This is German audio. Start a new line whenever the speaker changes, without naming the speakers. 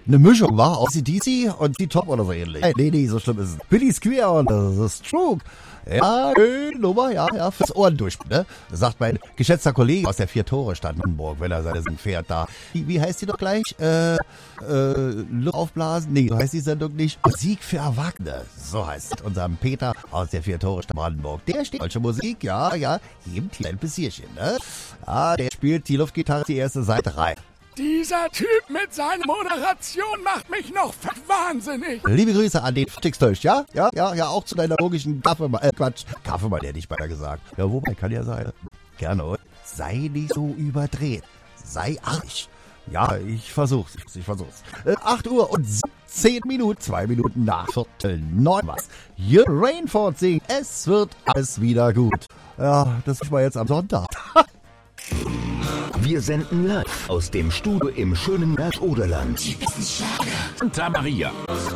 eine Mischung war aus DC und die Top oder so ähnlich. Nee, so schlimm ist es. Billy Square und das ist True. Ja, Nummer, ja, fürs Ohren durch, ne? Sagt mein geschätzter Kollege aus der Vier-Tore-Stadt Hamburg, wenn er seine Sendung fährt da. Wie heißt die doch gleich? Luft aufblasen? Nee, so heißt die Sendung nicht. Musik für Erwachsene. So heißt es. Unser Peter aus der Vier-Tore-Stadt Brandenburg. Der steht deutsche Musik, ja, jedem kleinen Bissierchen, ne? Ja, der spielt die Luftgitarre die erste Seite rein.
Dieser Typ mit seiner Moderation macht mich noch wahnsinnig.
Liebe Grüße an den Fixtösch, ja? Ja, auch zu deiner logischen Kaffeemann, Kaffeemann hätte ich beinahe gesagt. Ja, wobei, kann ja sein. Gerne, oder? Sei nicht so überdreht. Sei artig. Ja, ich versuch's. 8 Uhr und 10 Minuten, 2 Minuten nach 8:45 was. Hier Rainford singt, es wird alles wieder gut. Ja, das ist mal jetzt am Sonntag.
Wir senden live aus dem Studio im schönen Berg-Oderland.
Santa Maria.